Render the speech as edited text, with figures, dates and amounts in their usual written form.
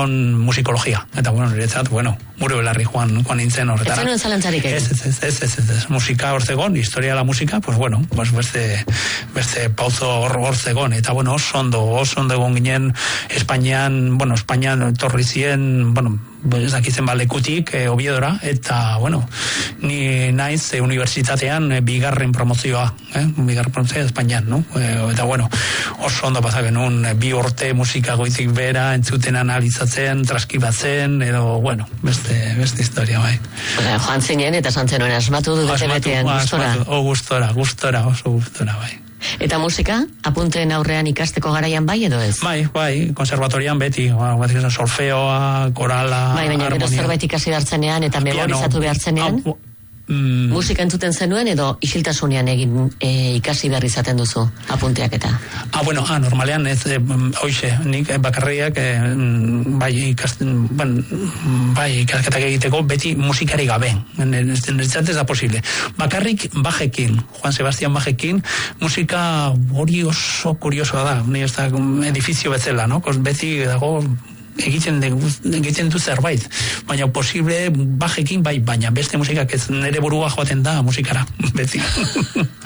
zitzaion musikologia. Eta, niretzat, mure belarri joan nintzen horretara. Ez zenuen zalantzarik egin? Ez. Musika hor zegon, historia la musika, beste pauzo hor zegon. Eta, oso ondo egon ginen Espainian torri ziren, ez dakitzen lekutik, Oviedora, eta, ni naiz unibertsitatean bigarren promozioa Espainian, no? Eta, oso ondo pasa genuen, 2 urte musika goizik bera, entzuten analizatzen, transkribatzen, edo, beste historia, bai. Joan zinen, eta santzen asmatu du bete-betean, gustora. Gustora, oso gustora, bai. Eta musika, apunteen aurrean ikasteko garaian bai edo ez? Bai, konservatorian beti, solfeoa, korala, baina gero zerbait ikasi behartzenean eta memorizatu behartzenean, musika entzuten zenuen edo isiltasunean ikasi behar izaten duzu apunteak eta? Normalean ez, hoxe, nik bakarriak ikasketak egiteko beti musikari gabe, ez da posible. Bakarrik Bajekin, Juan Sebastián Bajekin, musika hori oso kuriosoa da, ez da edifizio bezala, no? Beti dago egiten du zerbait, baina posible Bajekin bai, baina beste musikak ez nire burua joaten da musikara, beti.